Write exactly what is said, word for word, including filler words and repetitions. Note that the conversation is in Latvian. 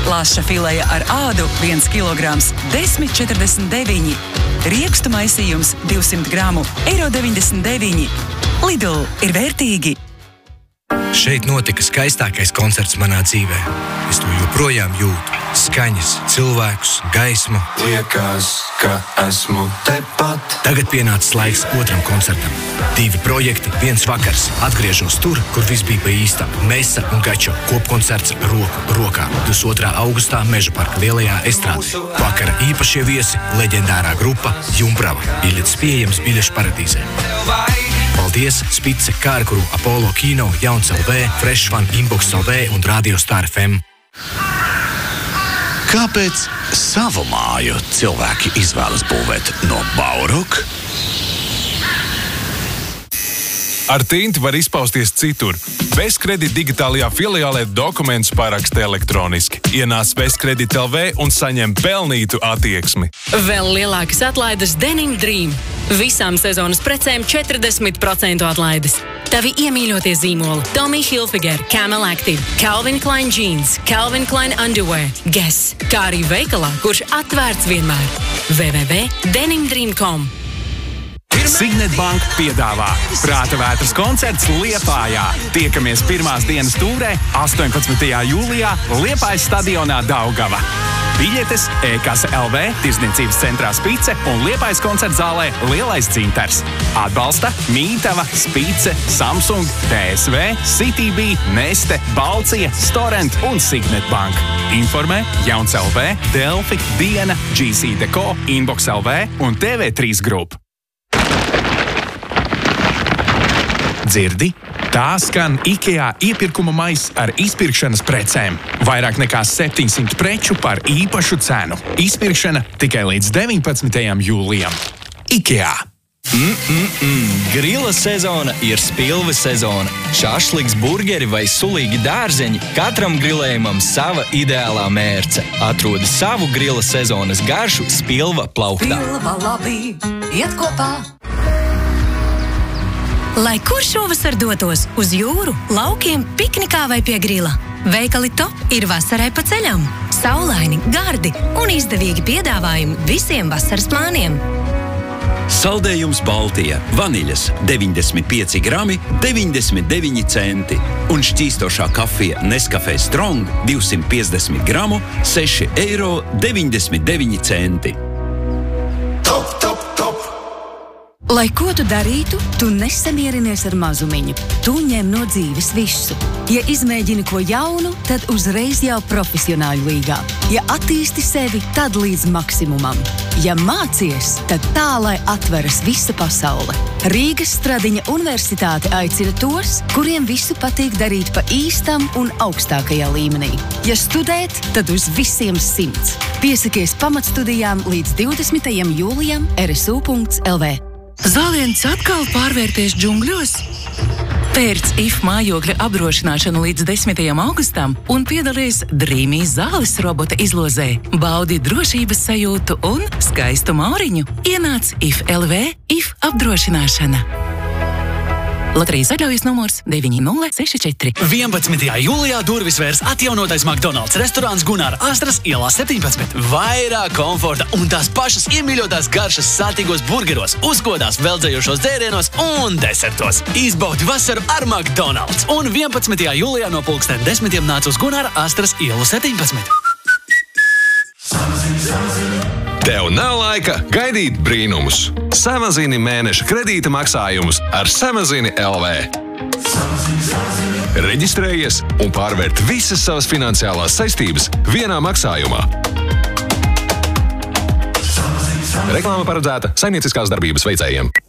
Laša fileja ar ādu viens kilograms desmit četrdesmit deviņi. Riekstu maisījums divsimt gramu eiro deviņdesmit deviņi. Lidl ir vērtīgi. Šeit notika skaistākais koncerts manā dzīvē. Es to joprojām jūtu. Skaņas, cilvēkus, gaismu. Liekas, ka esmu tepat. Tagad pienācis laiks otram koncertam. Divi projekti, viens vakars. Atgriežos tur, kur viss bija pa īstam. Mesa un Gačo. Kopkoncerts roku rokā. divdesmit otrā augustā Meža parka lielajā estrādē. Vakara īpašie viesi, leģendārā grupa Jumbrava. Biļetes pieejams Biļešu paradīzē. Paldies Spice, Kārkuru, Apollo Kino, Jauns L V, Fresh Fun, Inbox L V un Radio Star F M. Kāpēc savu māju cilvēki izvēlas būvēt no Baurock? Ar tinti var izpausties citur. Bezkredit digitālajā filiālē dokumentus paraksta elektroniski. Ienāc Bezkredit L V un saņem pelnītu attieksmi. Vēl lielākas atlaides Denim Dream. Visām sezonas precēm četrdesmit procentu atlaides. Tavi iemīļotie zīmoli Tommy Hilfiger, Camel Active, Calvin Klein Jeans, Calvin Klein Underwear, Guess, kā arī veikalā, kurš atvērts vienmēr. w w w punkt denim dream punkt com. Signet Bank piedāvā Prāta vētras koncerts Liepājā. Tiekamies pirmās dienas tūrē astoņpadsmitajā jūlijā Liepājas stadionā Daugava. Biļetes e-kasa L V, Tirdzniecības centrā Spice un Liepājas koncerta zālē Lielais Cintars. Atbalsta Mītava, Spice, Samsung, T S V, Citybee, Neste, Balcija, Storent un Signet Bank. Informē Jauns L V, Delfi, Diena, G C Deco, Inbox L V un T V trīs Group. Dzirdi? Tā skan IKEA iepirkuma maiss ar izpirkšanas precēm. Vairāk nekā septiņsimt preču par īpašu cenu. Izpirkšana tikai līdz deviņpadsmitajam jūlijam. IKEA. Mm-mm-mm. Grila sezona ir spilve sezona. Šašliks, burgeri vai sulīgi dārzeņi, katram grilējumam sava ideālā mērce. Atrodi savu grila sezonas garšu Spilva plauktā. Spilva labi, iet kopā. Lai kur šovasar dotos uz jūru, laukiem, piknikā vai pie grila? Veikali Top ir vasarai pa ceļam. Saulaini, gardi un izdevīgi piedāvājumi visiem vasaras plāniem. Saldējums Baltija, vaniļas deviņdesmit pieci grami, deviņdesmit deviņi centi. Un šķīstošā kafija Nescafé Strong divsimt piecdesmit gramu, seši eiro deviņdesmit deviņi centi. Top, top, top! Lai ko tu darītu, tu nesamierinies ar mazumiņu. Tu ņem no dzīves visu. Ja izmēģini ko jaunu, tad uzreiz jau profesionāļu līgā. Ja attīsti sevi, tad līdz maksimumam. Ja mācies, tad tā, lai atveras visa pasaule. Rīgas Stradiņa universitāte aicina tos, kuriem visu patīk darīt pa īstam un augstākajā līmenī. Ja studēt, tad uz visiem simts. Piesakies pamatstudijām līdz divdesmitajam jūlijam R S U punkts L V. Zāliens atkal pārvērties džungļos? Pērc I F mājokļa apdrošināšanu līdz desmitajam augustam un piedalies Dreamy zāles robota izlozē. Baudi drošības sajūtu un skaistu mauriņu. Ienāc I F L V I F apdrošināšana. Loterijas atļaujas numurs deviņi nulle seši četri. vienpadsmitajā jūlijā durvis vērs atjaunotais McDonald's restorāns Gunāra Astras ielā septiņpadsmit. Vairāk komforta un tās pašas iemīļotās garšas sātīgos burgeros, uzkodās veldzējošos dzērienos un desertos. Izbaudi vasaru ar McDonald's. Un vienpadsmitajā jūlijā no pulksten desmitiem nāc uz Gunāra Astras ielu septiņpadsmit. Tev nav laika gaidīt brīnumus. Samazini mēneša kredīta maksājumus ar Samazini L V. Reģistrējies un pārvērt visas savas finansiālās saistības vienā maksājumā. Reklāma paredzēta saimnieciskās darbības veicējiem.